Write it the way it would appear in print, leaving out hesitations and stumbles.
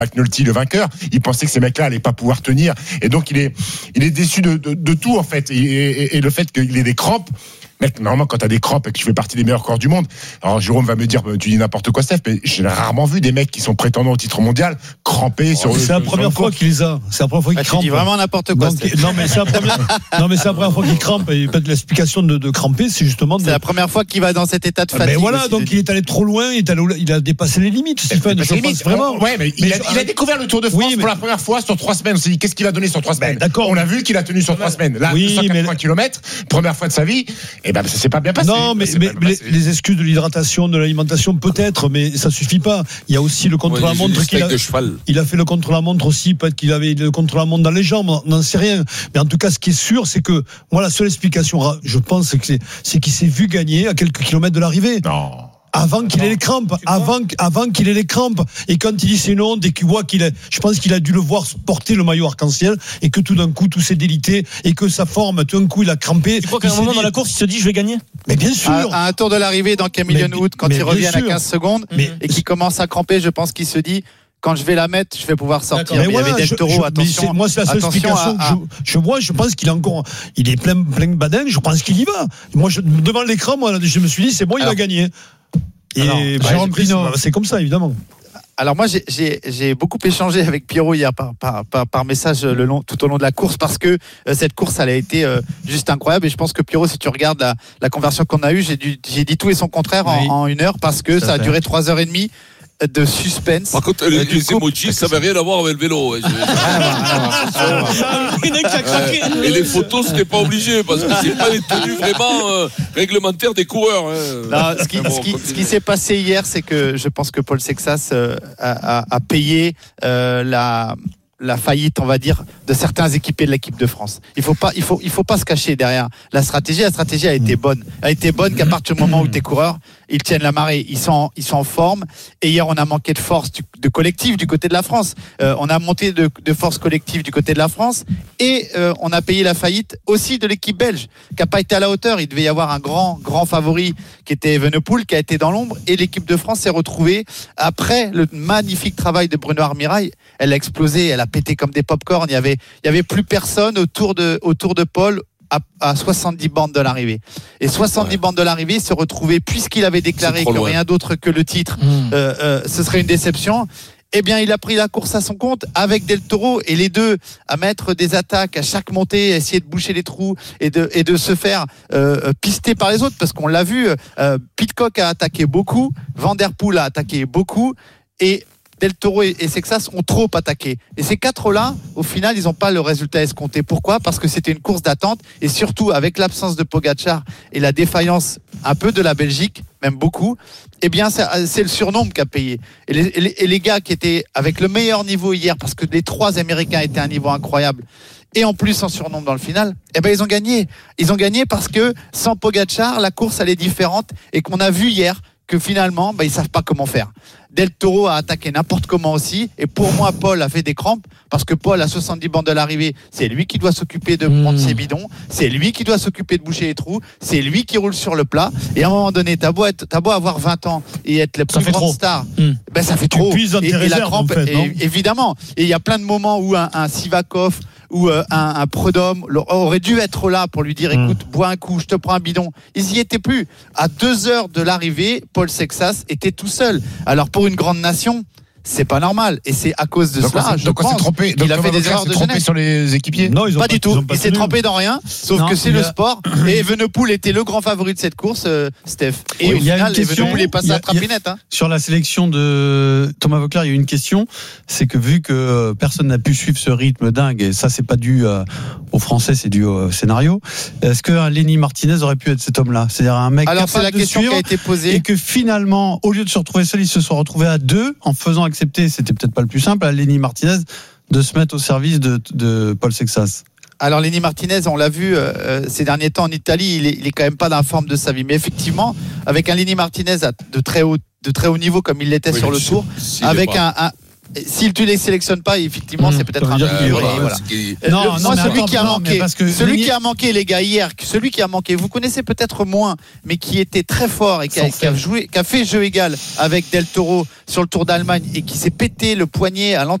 McNulty, le vainqueur. Il pensait que ces mecs-là allaient pas pouvoir tenir. Et donc, il est déçu de tout, en fait. Et le fait qu'il ait des crampes. Mec, normalement, quand t'as des crampes et que tu fais partie des meilleurs corps du monde, alors Jérôme va me dire, tu dis n'importe quoi, Steph, mais j'ai rarement vu des mecs qui sont prétendants au titre mondial crampés sur le. C'est la première fois qu'il les a. C'est la première fois qu'il crampe. Tu dis vraiment n'importe quoi. Donc, non, mais c'est la première fois qu'il crampe. Et peut-être l'explication de cramper, c'est justement. C'est la première fois qu'il va dans cet état de fatigue. Mais voilà, donc il est allé trop loin, il a dépassé les limites. Stephen, je pense vraiment. Ouais, mais il a découvert le Tour de France pour la première fois sur 3 semaines. On s'est dit, qu'est-ce qu'il a donné sur 3 semaines? D'accord. On a vu qu'il a tenu sur 3 semaines. Là, 280 km, première fois de sa vie. Et ben, ça s'est pas bien passé. Non, mais les excuses de l'hydratation, de l'alimentation, peut-être, mais ça suffit pas. Il y a aussi le contre-la-montre il a fait le contre-la-montre aussi, peut-être qu'il avait le contre-la-montre dans les jambes, on n'en sait rien. Mais en tout cas, ce qui est sûr, c'est que, moi, la seule explication, je pense, c'est qu'il s'est vu gagner à quelques kilomètres de l'arrivée. Non. Avant qu'il ait les crampes, avant qu'il ait les crampes, et quand il dit c'est une honte et qu'il voit je pense qu'il a dû le voir porter le maillot arc-en-ciel et que tout d'un coup tout s'est délité et que sa forme, tout d'un coup il a crampé. Tu crois qu'à un moment dans la course il se dit je vais gagner? Mais bien sûr. À un tour de l'arrivée dans Camillion Wood, quand il revient à 15 secondes et qu'il commence à cramper, je pense qu'il se dit quand je vais la mettre, je vais pouvoir sortir. Mais il y avait Del Toro, attention. Moi, c'est la seule explication que je pense qu'il est plein de badin, je pense qu'il y va. Moi, devant l'écran, je me suis dit, c'est bon, il a gagné. Et c'est comme ça, évidemment. Alors moi j'ai beaucoup échangé avec Pierrot hier par message tout au long de la course parce que cette course elle a été juste incroyable et je pense que Pierrot, si tu regardes la conversion qu'on a eue, j'ai dit tout et son contraire en 1 heure parce que ça a duré 3h30 de suspense. Par contre, les emojis, ça n'avait rien à voir avec le vélo. Et les photos, c'était pas obligé parce que c'est pas les tenues vraiment réglementaires des coureurs. Non, ce qui s'est passé hier, c'est que je pense que Paul Sexas a payé la faillite, on va dire, de certains équipés de l'équipe de France. Il faut pas se cacher derrière la stratégie. La stratégie a été bonne. A été bonne qu'à partir du moment où tes coureurs, ils tiennent la marée, ils sont en forme. Et hier, on a manqué de force de collectif du côté de la France. On a monté de force collective du côté de la France. Et on a payé la faillite aussi de l'équipe belge, qui n'a pas été à la hauteur. Il devait y avoir un grand favori qui était Evenepoel, qui a été dans l'ombre. Et l'équipe de France s'est retrouvée, après le magnifique travail de Bruno Armirail, elle a explosé, elle a pété comme des pop-corn. Il y avait plus personne autour de Paul à 70 bornes de l'arrivée. Et 70 bornes de l'arrivée, se retrouver, puisqu'il avait déclaré que rien d'autre que le titre, ce serait une déception. Eh bien, il a pris la course à son compte avec Del Toro et les deux à mettre des attaques à chaque montée, à essayer de boucher les trous et de se faire pister par les autres, parce qu'on l'a vu, Pidcock a attaqué beaucoup, Van Der Poel a attaqué beaucoup et Del Toro et Sexas ont trop attaqué. Et ces 4-là, au final, ils n'ont pas le résultat escompté. Pourquoi ? Parce que c'était une course d'attente et surtout avec l'absence de Pogačar et la défaillance un peu de la Belgique, même beaucoup, eh bien, c'est le surnombre qui a payé. Et les gars qui étaient avec le meilleur niveau hier, parce que les 3 Américains étaient à un niveau incroyable, et en plus en surnombre dans le final, eh ben ils ont gagné. Ils ont gagné parce que sans Pogačar, la course elle est différente et qu'on a vu hier que finalement, ils savent pas comment faire. Del Toro a attaqué n'importe comment aussi, et pour moi, Paul a fait des crampes, parce que Paul, à 70 bornes de l'arrivée, c'est lui qui doit s'occuper de prendre ses bidons, c'est lui qui doit s'occuper de boucher les trous, c'est lui qui roule sur le plat, et à un moment donné, t'as beau avoir 20 ans et être la plus grande star, ça fait trop. Et la crampe, en fait, évidemment. Et il y a plein de moments où un Sivakov ou un Prudhomme aurait dû être là pour lui dire écoute, bois un coup, je te prends un bidon. Ils n'y étaient plus. À 2 heures de l'arrivée, Paul Sexas était tout seul. Alors pour une grande nation, c'est pas normal, et c'est à cause de cela. Je pense trompé. il a fait des erreurs de jeunesse sur les équipiers. Non, pas du tout. Il s'est trompé dans rien, sauf que c'est le sport. Et Evenepoel était le grand favori de cette course, Steph. Et au final, Evenepoel est passé à trapinette. Sur la sélection de Thomas Voeckler, il y a une question, c'est que vu que personne n'a pu suivre ce rythme dingue, et ça c'est pas dû aux Français, c'est dû au scénario. Est-ce que Lenny Martinez aurait pu être cet homme-là, c'est-à-dire un mec capable c'est la de question suivre, qui a été posée, et que finalement, au lieu de se retrouver seul, ils se sont retrouvés à 2 en faisant accepter, c'était peut-être pas le plus simple, à Lenny Martinez de se mettre au service de Paul Sexas. Alors Lenny Martinez, on l'a vu ces derniers temps en Italie, il est quand même pas dans la forme de sa vie. Mais effectivement, avec un Lenny Martinez de très haut niveau comme il l'était sur le Tour, avec si tu les sélectionnes pas, effectivement, c'est peut-être un peu dur. Moi, celui qui a manqué, les gars, hier, celui qui a manqué, vous connaissez peut-être moins, mais qui était très fort et qui a fait jeu égal avec Del Toro sur le Tour d'Allemagne et qui s'est pété le poignet à